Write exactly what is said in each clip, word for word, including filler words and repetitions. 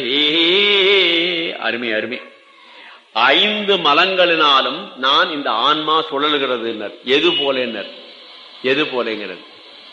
அருமை அருமை. ஐந்து மலங்களினாலும் நான் இந்த ஆன்மா சுழல்கிறது. எது போல எது போலங்கிறது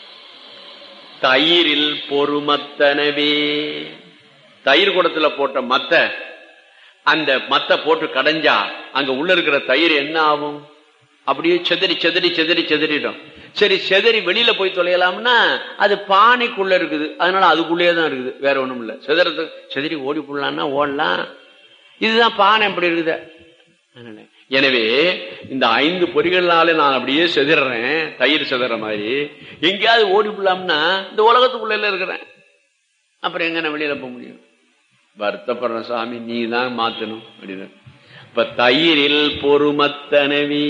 தயிரில் பொறுமத்தனவே. தயிர் குடத்துல போட்ட மத்த, அந்த மத்த போட்டு கடைஞ்சா அங்க உள்ள இருக்கிற தயிர் என்ன ஆகும்? அப்படியே செதறி செதறி செதறி செதறிடும். சரி, செதறி வெளியில போய் தொலையலாம்னா அது பானைக்குள்ள இருக்குது, அதனால அதுக்குள்ளேயே தான் இருக்குது, வேற ஒண்ணும் இல்ல. செதறது செதறி ஓடி போடலாம்னா ஓடலாம். இதுதான் பானை எப்படி இருக்குது. எனவே இந்த ஐந்து பொறிகள்னால நான் அப்படியே செதறேன், தயிர் செதற மாதிரி. எங்கேயாவது ஓடி போடலாம்னா இந்த உலகத்துக்குள்ள இருக்கிறேன், அப்புறம் எங்க நான் வெளியில போக முடியும்? வருத்தப்படுற சாமி, நீ தான் மாத்தணும் அப்படின்னு. இப்ப தயிரில் பொறுமத்தனவி,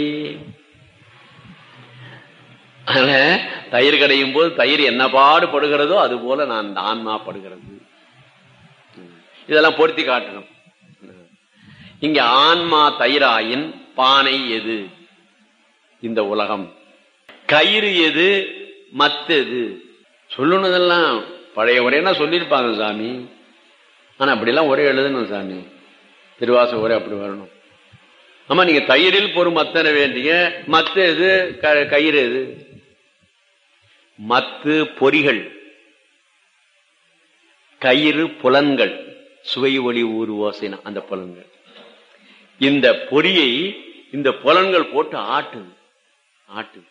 தயிர் கடையும் போது தயிர் என்ன பாடுபடுகிறதோ அது போல நான் ஆன்மா படுகிறது. இதெல்லாம் பொருத்தி காட்டணும். இங்க ஆன்மா தயிராயின் பானை எது? இந்த உலகம். கயிறு எது? மத்தது. சொல்லணுதெல்லாம் பழைய உரையா சொல்லியிருப்பாங்க சாமி. ஆனா அப்படிலாம் ஒரே எழுதணும் சாமி, திருவாச ஒரே அப்படி வரணும். ஆமா, நீங்க தயிரில் பொறு மத்தன வேண்டிய மத்த எது? கயிறு எது? மத்து பொறிகள், கயிறு புலன்கள், சுவை ஒளி ஊறு ஓசைனா அந்த புலன்கள். இந்த பொறியை இந்த புலன்கள் போட்டு ஆட்டு ஆட்டு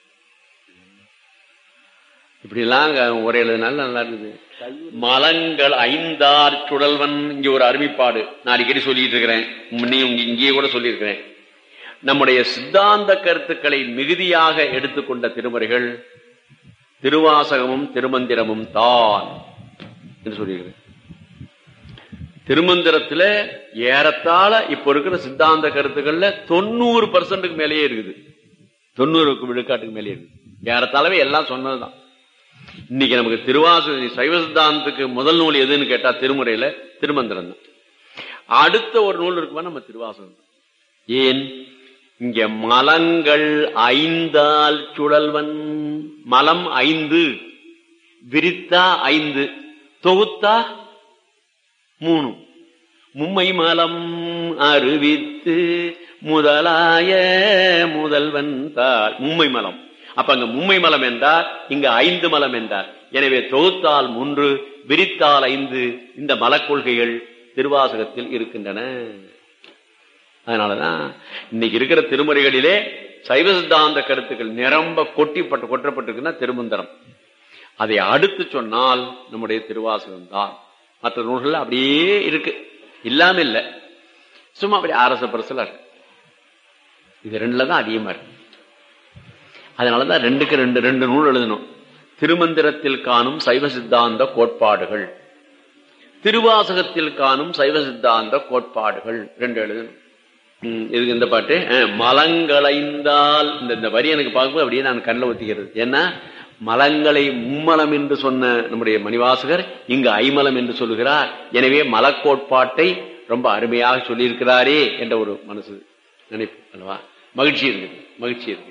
இப்படி எல்லாம் ஒரே எழுதுனால நல்லா இருக்குது. மலங்கள் ஐந்தார் சுழல்வன். இங்க ஒரு அருமைப்பாடு நான் அடிக்கடி சொல்லிட்டு இருக்கிறேன், இங்கேயே கூட சொல்லியிருக்கிறேன். நம்முடைய சித்தாந்த கருத்துக்களை மிகுதியாக எடுத்துக்கொண்ட திருமுறைகள் திருவாசகமும் திருமந்திரமும் தான் என்று சொல்லியிருக்கிறேன். திருமந்திரத்துல ஏறத்தாழ இப்ப இருக்கிற சித்தாந்த கருத்துக்கள்ல தொண்ணூறு பர்சன்ட்டுக்கு மேலேயே இருக்குது, தொண்ணூறு விழுக்காட்டுக்கு மேலேயே இருக்குது. ஏறத்தாழவே எல்லாம் சொன்னதுதான். இன்னைக்கு நமக்கு திருவாசக சைவ சித்தாந்தத்துக்கு முதல் நூல் எதுன்னு கேட்டா திருமுறையில திருமந்திரம் தான். அடுத்த ஒரு நூல் இருக்குமா நம்ம திருவாசகம் தான். ஏன்? இங்க மலங்கள் ஐந்தால் சுழல்வன். மலம் ஐந்து, விரித்தா ஐந்து, தொகுத்தா மூணு. மும்மை மலம் அறிவித்து முதலாய முதல்வன் தாள். மும்மை மலம். அப்ப அங்க மும்மை மலம் என்றார், இங்க ஐந்து மலம் என்றார். எனவே தொகுத்தால் மூன்று, விரித்தால் ஐந்து. இந்த மலக்கொள்கைகள் திருவாசகத்தில் இருக்கின்றன. அதனாலதான் இன்னைக்கு இருக்கிற திருமுறைகளிலே சைவ சித்தாந்த கருத்துக்கள் நிரம்ப கொட்டிப்பட்டு கொட்டப்பட்டிருக்குன்னா திருமந்திரம். அதை அடுத்து சொன்னால் நம்முடைய திருவாசகம் தான். மற்ற நூல்கள் அப்படியே இருக்கு, இல்லாம இல்ல, சும்மா அப்படி அரச பரசலா இருக்கு. இது ரெண்டுலதான் அதிகமா இருக்கு. அதனாலதான் ரெண்டுக்கு ரெண்டு ரெண்டு நூல் எழுதணும். திருமந்திரத்தில் காணும் சைவ சித்தாந்த கோட்பாடுகள், திருவாசகத்தில் காணும் சைவ சித்தாந்த கோட்பாடுகள் ரெண்டு எழுதணும். இதுக்கு இந்த பாட்டு மலங்களைந்தால் இந்த வரி எனக்கு பார்க்கும்போது அப்படியே நான் கண்ணில் ஒத்திக்கிறது. ஏன்னா மலங்களை மும்மலம் என்று சொன்ன நம்முடைய மணிவாசகர் இங்கு ஐமலம் என்று சொல்லுகிறார். எனவே மலக்கோட்பாட்டை ரொம்ப அருமையாக சொல்லியிருக்கிறாரே என்ற ஒரு மனசு நினைப்பு அல்லவா? மகிழ்ச்சி இருக்கு, மகிழ்ச்சி இருக்கு.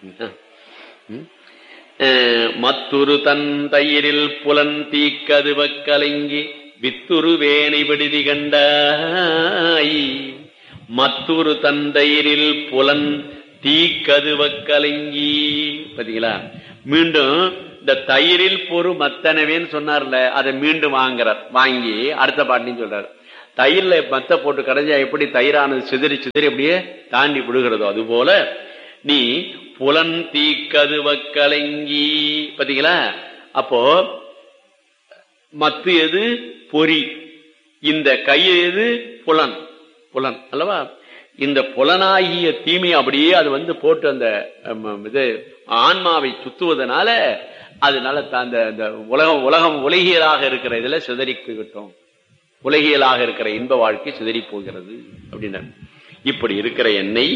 மத்துரு தன் தயிரில் புலன் தீக்கதுவ கலங்கி வித்துரு வேனை விடுதி கண்டாய். மத்துரு தந்தையரில் புலன் தீக்கதுவ கலங்கி. பாத்தீங்களா? மீண்டும் இந்த தயிரில் பொறு மத்தனவேன்னு சொன்னார்ல, அதை மீண்டும் வாங்குறார். வாங்கி அடுத்த பாட்டின்னு சொல்றாரு, தயிர்ல மத்த போட்டு கடைஞ்சா எப்படி தயிரானது சிதறி சிதறி அப்படியே தாண்டி விடுகிறதோ அதுபோல நீ புலன் தீக்கதுவ கலங்கி. பாத்தீங்களா? அப்போ மத்து எது? பொறி. இந்த கை எது? புலன். புலன் அல்லவா? இந்த புலனாகிய தீமை அப்படியே அது வந்து போட்டு அந்த இது ஆன்மாவை சுத்துவதனால அதனால அந்த உலகம் உலகம் உலகியலாக இருக்கிற இதுல சிதறிக்கிட்டோம், உலகியலாக இருக்கிற இன்ப வாழ்க்கை சிதறி போகிறது அப்படின்னா. இப்படி இருக்கிற எண்ணெய்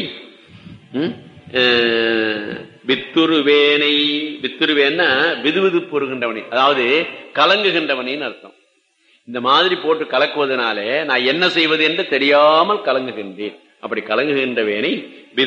வித்துருவேனை. வித்துருவேன்னா விதுவிது பொறுகின்றவனை, அதாவது கலங்குகின்றவனின்னு அர்த்தம். இந்த மாதிரி போட்டு கலக்குவதனாலே நான் என்ன செய்வது என்று தெரியாமல் கலங்குகின்றேன். அப்படி கலங்குகின்றவேனை